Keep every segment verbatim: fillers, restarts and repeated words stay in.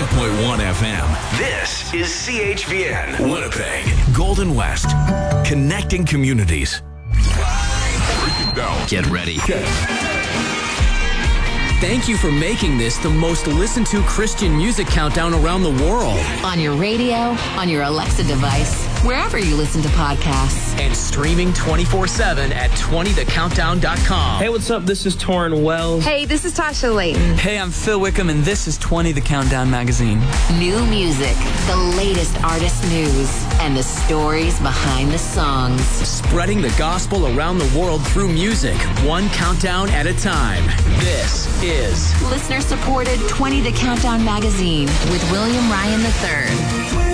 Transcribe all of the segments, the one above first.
five point one F M. This is C H V N, Winnipeg, Golden West, connecting communities. Break it down. Get ready. Thank you for making this the most listened to Christian music countdown around the world. On your radio, on your Alexa device, wherever you listen to podcasts. And streaming twenty-four seven at twenty the countdown dot com. Hey, what's up? This is Torrin Wells. Hey, this is Tasha Layton. Hey, I'm Phil Wickham, and this is twenty the Countdown magazine. New music, the latest artist news, and the stories behind the songs. Spreading the gospel around the world through music, one countdown at a time. This is listener-supported twenty the Countdown magazine with William Ryan the third.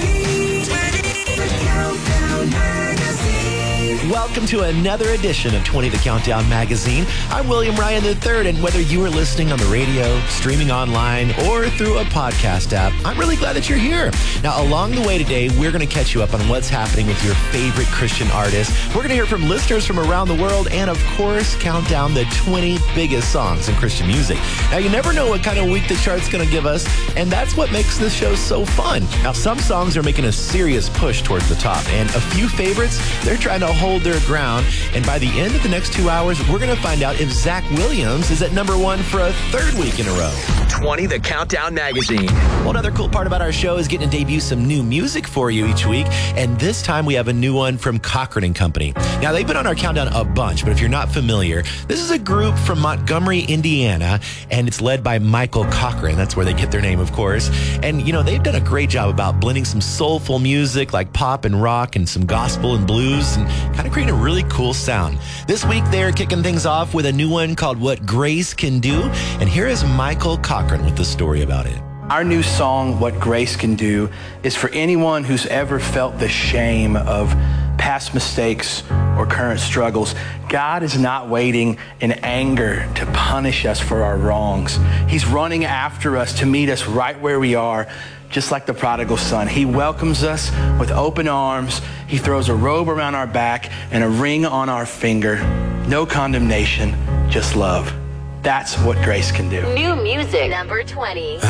Welcome to another edition of twenty the Countdown magazine. I'm William Ryan the third, and whether you are listening on the radio, streaming online, or through a podcast app, I'm really glad that you're here. Now, along the way today, we're going to catch you up on what's happening with your favorite Christian artists. We're going to hear from listeners from around the world and, of course, count down the twenty biggest songs in Christian music. Now, you never know what kind of week the chart's going to give us, and that's what makes this show so fun. Now, some songs are making a serious push towards the top, and a few favorites, they're trying to hold their ground, and by the end of the next two hours, we're going to find out if Zach Williams is at number one for a third week in a row. twenty the Countdown magazine. Well, another cool part about our show is getting to debut some new music for you each week, and this time we have a new one from Cochran and Company. Now, they've been on our countdown a bunch, but if you're not familiar, this is a group from Montgomery, Indiana, and it's led by Michael Cochran. That's where they get their name, of course. And, you know, they've done a great job about blending some soulful music like pop and rock and some gospel and blues and kind of creating a really cool sound. This week, they're kicking things off with a new one called What Grace Can Do, and here is Michael Cochran with the story about it. Our new song, What Grace Can Do, is for anyone who's ever felt the shame of past mistakes or current struggles. God is not waiting in anger to punish us for our wrongs. He's running after us to meet us right where we are, just like the prodigal son. He welcomes us with open arms. He throws a robe around our back and a ring on our finger. No condemnation, just love. That's what grace can do. New music, number twenty.